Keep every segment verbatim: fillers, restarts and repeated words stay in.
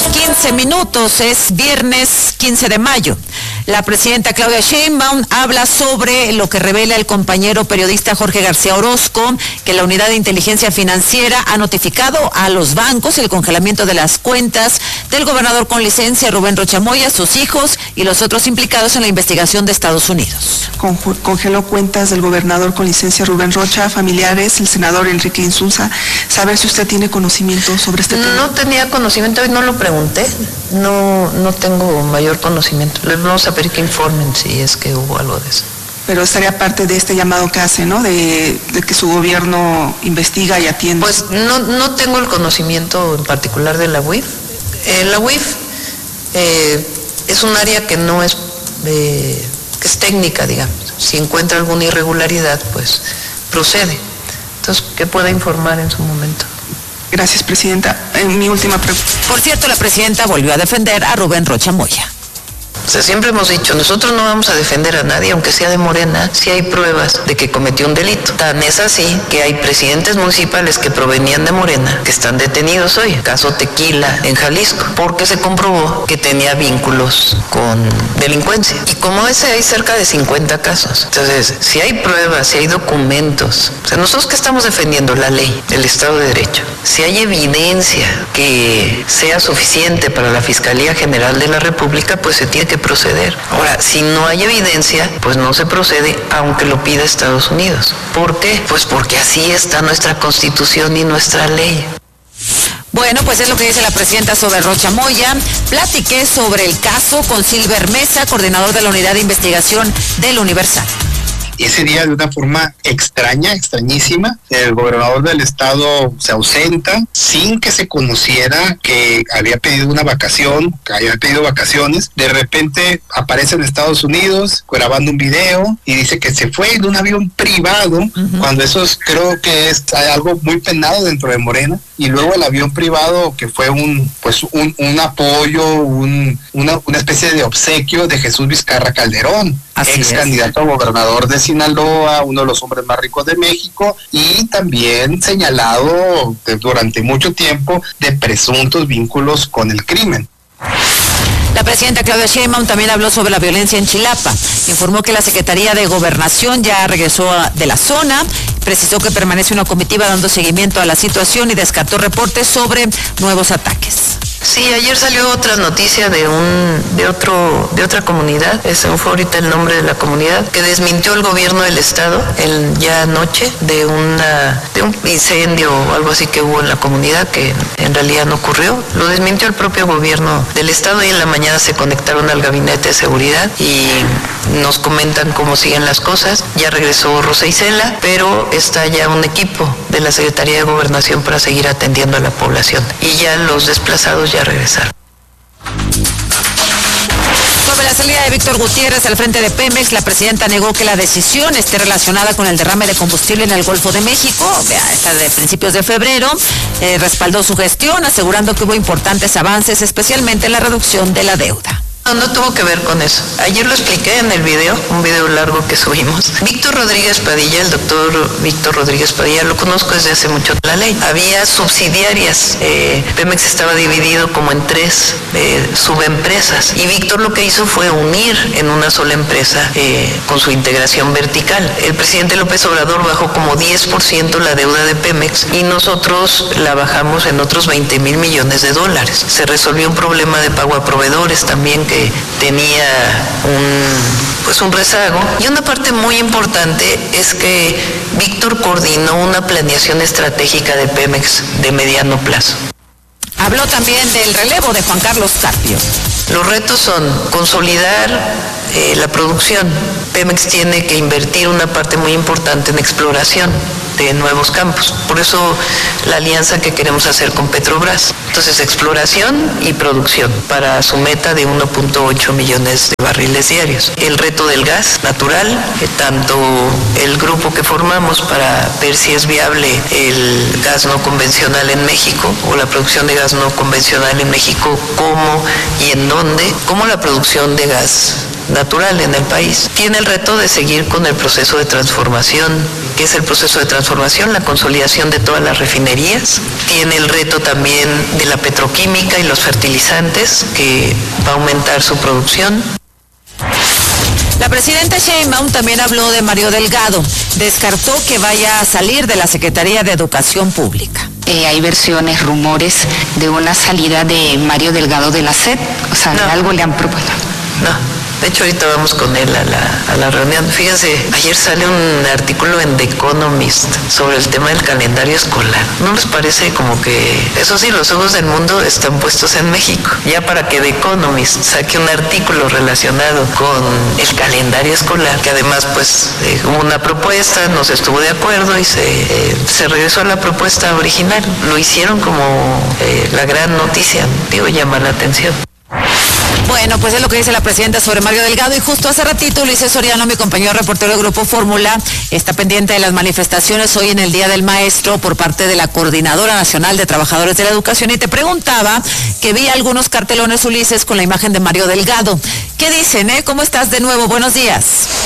quince minutos, es viernes quince de mayo. La presidenta Claudia Sheinbaum habla sobre lo que revela el compañero periodista Jorge García Orozco, que la Unidad de Inteligencia Financiera ha notificado a los bancos el congelamiento de las cuentas del gobernador con licencia Rubén Rocha Moya, sus hijos y los otros implicados en la investigación de Estados Unidos. Congeló cuentas del gobernador con licencia Rubén Rocha, familiares, el senador Enrique Insulza. Saber si usted tiene conocimiento sobre este tema. No tenía conocimiento y no lo pregunté. No, no tengo mayor conocimiento. Les vamos a pedir que informen si es que hubo algo de eso. Pero estaría parte de este llamado que hace, ¿no? De, de que su gobierno investiga y atiende. Pues no, no tengo el conocimiento en particular de la U I F. Eh, la U I F eh, es un área que no es, eh, que es técnica, digamos. Si encuentra alguna irregularidad, pues procede. Entonces, que pueda informar en su momento. Gracias, presidenta. Eh, mi última pregunta. Por cierto, la presidenta volvió a defender a Rubén Rocha Moya. O sea, siempre hemos dicho, nosotros no vamos a defender a nadie, aunque sea de Morena, si hay pruebas de que cometió un delito. Tan es así que hay presidentes municipales que provenían de Morena que están detenidos hoy. Caso Tequila en Jalisco, porque se comprobó que tenía vínculos con delincuencia. Y como ese hay cerca de cincuenta casos. Entonces, si hay pruebas, si hay documentos, o sea, nosotros que estamos defendiendo la ley, el Estado de Derecho, si hay evidencia que sea suficiente para la Fiscalía General de la República, pues se tiene que proceder. Ahora, si no hay evidencia, pues no se procede, aunque lo pida Estados Unidos. ¿Por qué? Pues porque así está nuestra Constitución y nuestra ley. Bueno, pues es lo que dice la presidenta sobre Rocha Moya. Platiqué sobre el caso con Silver Mesa, coordinador de la Unidad de Investigación del Universal. Ese día, de una forma extraña, extrañísima, el gobernador del estado se ausenta sin que se conociera que había pedido una vacación, que había pedido vacaciones. De repente aparece en Estados Unidos grabando un video y dice que se fue en un avión privado, uh-huh. cuando eso es, creo que es algo muy penado dentro de Morena. Y luego el avión privado, que fue un pues un, un apoyo, un, una, una especie de obsequio de Jesús Vizcarra Calderón, Así ex es. candidato a gobernador de Sinaloa, uno de los hombres más ricos de México, y también señalado de, durante mucho tiempo de presuntos vínculos con el crimen. La presidenta Claudia Sheinbaum también habló sobre la violencia en Chilapa. Informó que la Secretaría de Gobernación ya regresó de la zona, precisó que permanece una comitiva dando seguimiento a la situación y descartó reportes sobre nuevos ataques. Sí, ayer salió otra noticia de un de otro de otra comunidad, ese fue ahorita el nombre de la comunidad, que desmintió el gobierno del estado el, ya anoche de una de un incendio o algo así que hubo en la comunidad, que en realidad no ocurrió. Lo desmintió el propio gobierno del estado y en la mañana se conectaron al gabinete de seguridad y nos comentan cómo siguen las cosas. Ya regresó Rosa Isela, pero está ya un equipo de la Secretaría de Gobernación para seguir atendiendo a la población. Y ya los desplazados ya regresaron. Sobre la salida de Víctor Gutiérrez al frente de Pemex, la presidenta negó que la decisión esté relacionada con el derrame de combustible en el Golfo de México. Vea, esta de principios de febrero. Eh, respaldó su gestión, asegurando que hubo importantes avances, especialmente en la reducción de la deuda. No, no tuvo que ver con eso. Ayer lo expliqué en el video, un video largo que subimos. Víctor Rodríguez Padilla, el doctor Víctor Rodríguez Padilla, lo conozco desde hace mucho la ley. Había subsidiarias. Eh, Pemex estaba dividido como en tres eh, subempresas. Y Víctor lo que hizo fue unir en una sola empresa eh, con su integración vertical. El presidente López Obrador bajó como diez por ciento la deuda de Pemex y nosotros la bajamos en otros veinte mil millones de dólares. Se resolvió un problema de pago a proveedores también que tenía un, pues un rezago. Y una parte muy importante es que Víctor coordinó una planeación estratégica de Pemex de mediano plazo. Habló también del relevo de Juan Carlos Carpio. Los retos son consolidar eh, la producción. Pemex tiene que invertir una parte muy importante en exploración de nuevos campos. Por eso la alianza que queremos hacer con Petrobras. Entonces, exploración y producción para su meta de uno punto ocho millones de barriles diarios. El reto del gas natural, eh, tanto el grupo que formamos para ver si es viable el gas no convencional en México o la producción de gas no convencional en México, cómo y en dónde, como la producción de gas natural en el país. Tiene el reto de seguir con el proceso de transformación. ¿Qué es el proceso de transformación? La consolidación de todas las refinerías. Tiene el reto también de la petroquímica y los fertilizantes, que va a aumentar su producción. La presidenta Sheinbaum también habló de Mario Delgado. Descartó que vaya a salir de la Secretaría de Educación Pública. Eh, hay versiones, rumores de una salida de Mario Delgado de la S E P. O sea, no. Algo le han propuesto. No. De hecho, ahorita vamos con él a la, a la reunión. Fíjense, ayer sale un artículo en The Economist sobre el tema del calendario escolar. ¿No les parece como que, eso sí, los ojos del mundo están puestos en México? Ya para que The Economist saque un artículo relacionado con el calendario escolar, que además, pues, eh, hubo una propuesta, no se estuvo de acuerdo y se, eh, se regresó a la propuesta original. Lo hicieron como eh, la gran noticia. Digo, llama la atención. Bueno, pues es lo que dice la presidenta sobre Mario Delgado, y justo hace ratito Ulises Soriano, mi compañero reportero del Grupo Fórmula, está pendiente de las manifestaciones hoy en el Día del Maestro por parte de la Coordinadora Nacional de Trabajadores de la Educación, y te preguntaba que vi algunos cartelones, Ulises, con la imagen de Mario Delgado. ¿Qué dicen, eh? ¿Cómo estás de nuevo? Buenos días.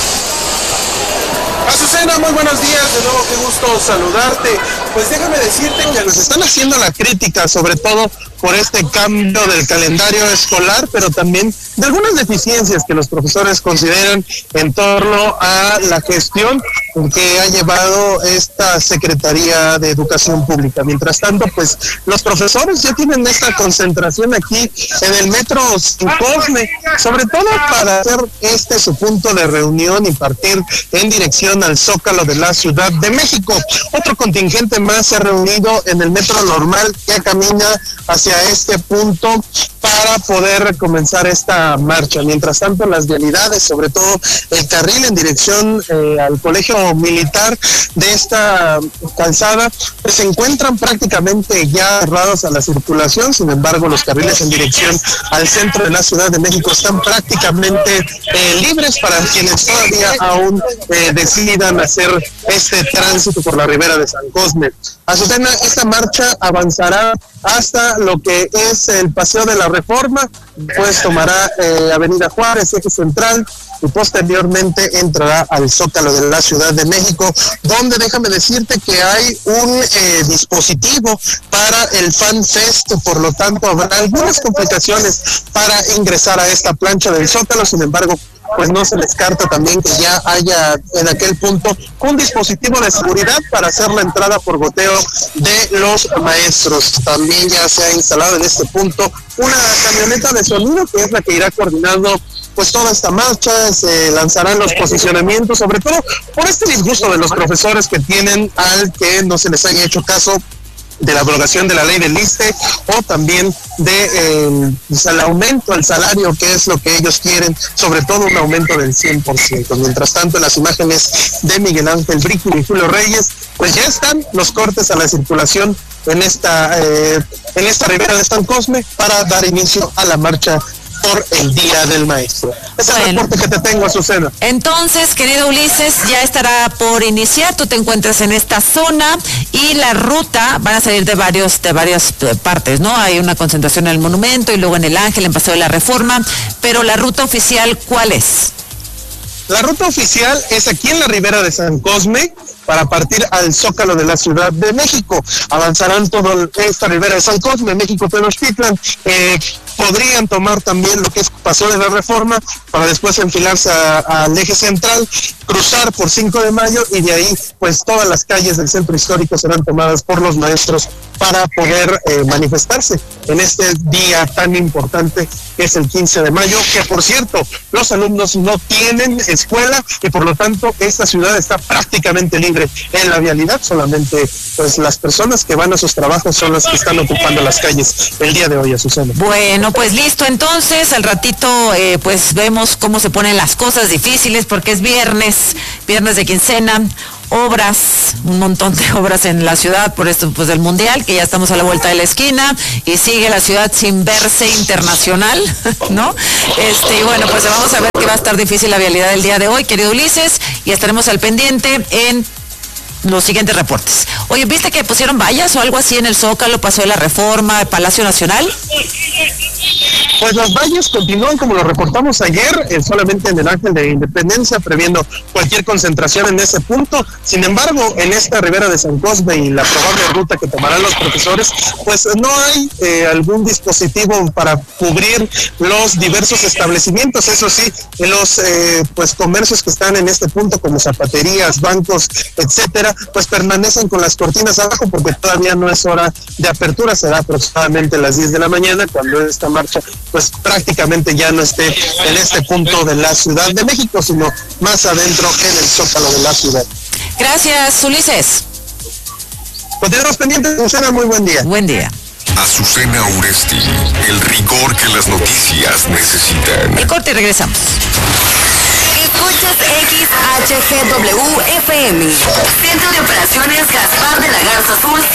Azucena, muy buenos días, de nuevo qué gusto saludarte. Pues déjame decirte que nos están haciendo la crítica, sobre todo por este cambio del calendario escolar, pero también de algunas deficiencias que los profesores consideran en torno a la gestión que ha llevado esta Secretaría de Educación Pública. Mientras tanto, pues los profesores ya tienen esta concentración aquí en el Metro San Cosme, sobre todo para hacer este su punto de reunión y partir en dirección al Zócalo de la Ciudad de México. Otro contingente más se ha reunido en el Metro Normal, que camina hacia este punto para poder comenzar esta marcha. Mientras tanto, las vialidades, sobre todo el carril en dirección eh, al Colegio Militar de esta calzada, pues se encuentran prácticamente ya cerrados a la circulación. Sin embargo, los carriles en dirección al centro de la Ciudad de México están prácticamente eh, libres para quienes todavía aún eh, decidan hacer este tránsito por la ribera de San Cosme. Azucena, esta marcha avanzará hasta lo que es el Paseo de la Reforma, pues tomará eh, Avenida Juárez, Eje Central, y posteriormente entrará al Zócalo de la Ciudad de México, donde déjame decirte que hay un eh, dispositivo para el Fan Fest, por lo tanto habrá algunas complicaciones para ingresar a esta plancha del Zócalo. Sin embargo, pues no se descarta también que ya haya en aquel punto un dispositivo de seguridad para hacer la entrada por goteo de los maestros. También ya se ha instalado en este punto una camioneta de sonido, que es la que irá coordinando pues toda esta marcha. Se lanzarán los posicionamientos, sobre todo por este disgusto de los profesores que tienen al que no se les haya hecho caso de la abrogación de la ley del ISSSTE, o también de eh, pues el aumento al salario, que es lo que ellos quieren, sobre todo un aumento del cien por ciento. Mientras tanto, en las imágenes de Miguel Ángel Brígido y Julio Reyes, pues ya están los cortes a la circulación en esta eh, en esta ribera de San Cosme para dar inicio a la marcha por el Día del Maestro. Es el bueno. reporte que te tengo, Azucena. Entonces, querido Ulises, ya estará por iniciar. Tú te encuentras en esta zona y la ruta van a salir de varios de varias partes, ¿no? Hay una concentración en el Monumento y luego en el Ángel, en Paseo de la Reforma, pero la ruta oficial, ¿cuál es? La ruta oficial es aquí en la ribera de San Cosme, para partir al Zócalo de la Ciudad de México. Avanzarán toda esta ribera de San Cosme, México Tenochtitlan. Eh, podrían tomar también lo que es Paseo de la Reforma para después enfilarse al eje central, cruzar por cinco de mayo, y de ahí pues todas las calles del centro histórico serán tomadas por los maestros para poder eh, manifestarse en este día tan importante que es el quince de mayo, que por cierto los alumnos no tienen escuela y por lo tanto esta ciudad está prácticamente libre en la vialidad. Solamente pues las personas que van a sus trabajos son las que están ocupando las calles el día de hoy, Azucena. Bueno, pues listo, entonces al ratito eh, pues vemos cómo se ponen las cosas difíciles, porque es viernes, viernes de quincena, obras, un montón de obras en la ciudad por esto pues del Mundial, que ya estamos a la vuelta de la esquina, y sigue la ciudad sin verse internacional, ¿no? Este, y bueno, pues vamos a ver que va a estar difícil la vialidad del día de hoy, querido Ulises, y estaremos al pendiente en los siguientes reportes. Oye, ¿viste que pusieron vallas o algo así en el Zócalo, Paseo de la Reforma, Palacio Nacional? Pues las valles continúan como lo reportamos ayer, eh, solamente en el Ángel de Independencia, previendo cualquier concentración en ese punto. Sin embargo, en esta ribera de San Cosme y la probable ruta que tomarán los profesores, pues no hay eh, algún dispositivo para cubrir los diversos establecimientos. Eso sí, en los eh, pues comercios que están en este punto, como zapaterías, bancos, etcétera, pues permanecen con las cortinas abajo porque todavía no es hora de apertura. Será aproximadamente a las diez de la mañana cuando esta marcha pues prácticamente ya no esté en este punto de la Ciudad de México, sino más adentro en el Zócalo de la ciudad. Gracias, Ulises. Continuamos pendientes, Azucena, muy buen día. Buen día. Azucena Uresti, el rigor que las noticias necesitan. El corte y regresamos. Escuchas X H G W F M, Centro de Operaciones Gaspar de la Garza Azul.